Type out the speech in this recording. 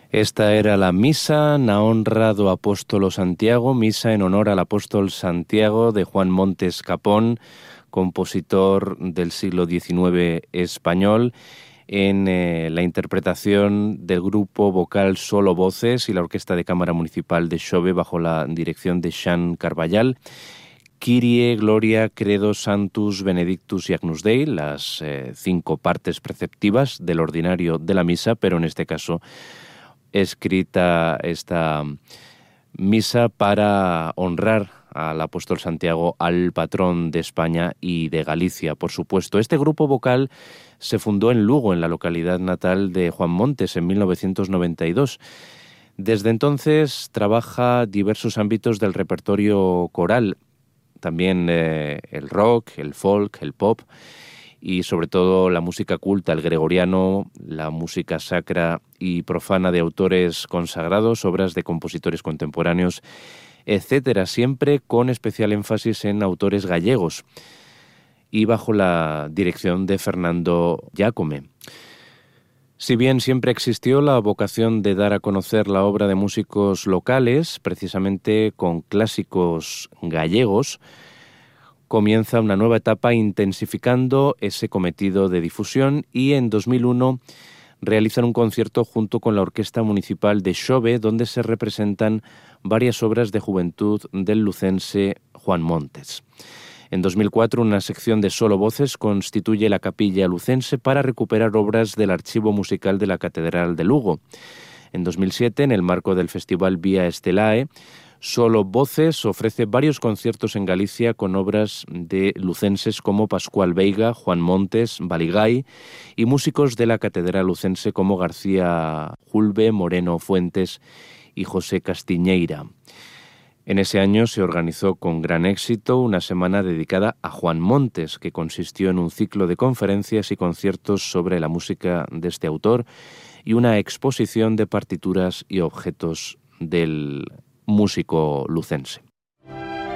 Esta era la misa na honra do apóstolo Santiago, misa en honor al apóstol Santiago de Juan Montes Capón, compositor del siglo XIX español, en la interpretación del grupo vocal Solo Voces y la Orquesta de Cámara Municipal de Xove bajo la dirección de Xan Carballal. Kyrie, Gloria, Credo, Sanctus, Benedictus y Agnus Dei, las 5 partes preceptivas del ordinario de la misa, pero en este caso escrita esta misa para honrar al apóstol Santiago, al patrón de España y de Galicia, por supuesto. Este grupo vocal se fundó en Lugo, en la localidad natal de Juan Montes, en 1992. Desde entonces trabaja diversos ámbitos del repertorio coral, también el rock, el folk, el pop y sobre todo la música culta, el gregoriano, la música sacra y profana de autores consagrados, obras de compositores contemporáneos, etcétera, siempre con especial énfasis en autores gallegos y bajo la dirección de Fernando Jácome. Si bien siempre existió la vocación de dar a conocer la obra de músicos locales, precisamente con clásicos gallegos, comienza una nueva etapa intensificando ese cometido de difusión y en 2001 realizan un concierto junto con la Orquesta Municipal de Xove donde se representan varias obras de juventud del lucense Juan Montes. En 2004 una sección de Solo Voces constituye la Capilla Lucense para recuperar obras del archivo musical de la Catedral de Lugo. En 2007, en el marco del festival Vía Estelae, Solo Voces ofrece varios conciertos en Galicia con obras de lucenses como Pascual Veiga, Juan Montes, Baligay y músicos de la Catedral Lucense como García Julve, Moreno Fuentes y José Castiñeira. En ese año se organizó con gran éxito una semana dedicada a Juan Montes, que consistió en un ciclo de conferencias y conciertos sobre la música de este autor y una exposición de partituras y objetos del músico lucense.